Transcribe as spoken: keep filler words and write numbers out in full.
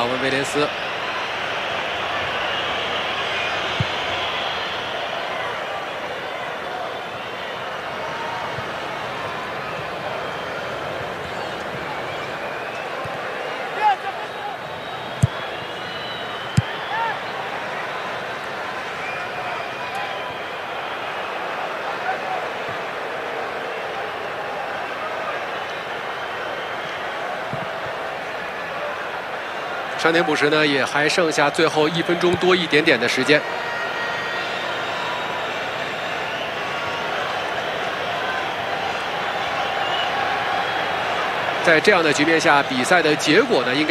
卡文·威廉斯。 上田补时呢，也还剩下最后一分钟多一点点的时间。在这样的局面下，比赛的结果呢，应该。